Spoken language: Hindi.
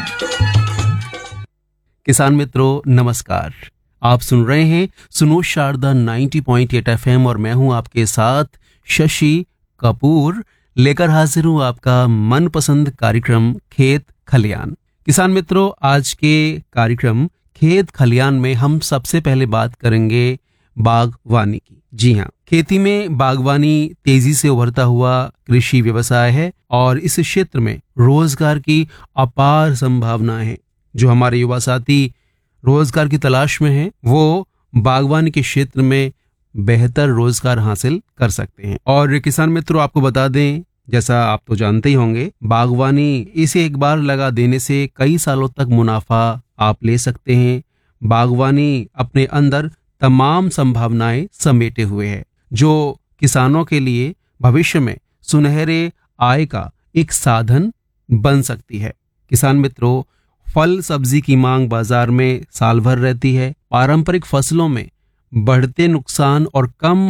किसान मित्रों नमस्कार। आप सुन रहे हैं सुनो शारदा 90.8 एफएम और मैं हूं आपके साथ शशि कपूर, लेकर हाजिर हूं आपका मनपसंद कार्यक्रम खेत खलियान। किसान मित्रों, आज के कार्यक्रम खेत खलियान में हम सबसे पहले बात करेंगे बागवानी की। जी हाँ, खेती में बागवानी तेजी से उभरता हुआ कृषि व्यवसाय है और इस क्षेत्र में रोजगार की अपार संभावनाएं हैं। जो हमारे युवा साथी रोजगार की तलाश में हैं, वो बागवानी के क्षेत्र में बेहतर रोजगार हासिल कर सकते हैं। और किसान मित्रों, आपको बता दें, जैसा आप तो जानते ही होंगे, बागवानी इसे एक बार लगा देने से कई सालों तक मुनाफा आप ले सकते हैं। बागवानी अपने अंदर तमाम संभावनाएं समेटे हुए है, जो किसानों के लिए भविष्य में सुनहरे आय का एक साधन बन सकती है। किसान मित्रों, फल सब्जी की मांग बाजार में साल भर रहती है। पारंपरिक फसलों में बढ़ते नुकसान और कम